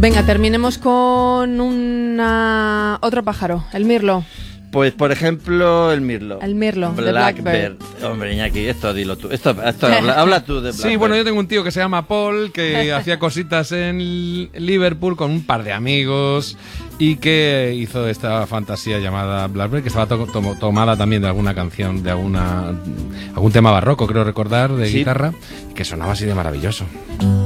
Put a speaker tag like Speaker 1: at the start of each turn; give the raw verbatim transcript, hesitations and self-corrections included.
Speaker 1: Venga, terminemos con una... otro pájaro, el mirlo.
Speaker 2: Pues, por ejemplo, el mirlo.
Speaker 1: El mirlo, de
Speaker 2: Blackbird.
Speaker 1: Blackbird.
Speaker 2: Hombre, Iñaki, esto dilo tú. Esto, esto habla, habla tú de Blackbird.
Speaker 3: Sí, bueno, yo tengo un tío que se llama Paul, que hacía cositas en Liverpool con un par de amigos y que hizo esta fantasía llamada Blackbird, que estaba to to tomada también de alguna canción, de alguna algún tema barroco, creo recordar, de sí. guitarra, que sonaba así de maravilloso.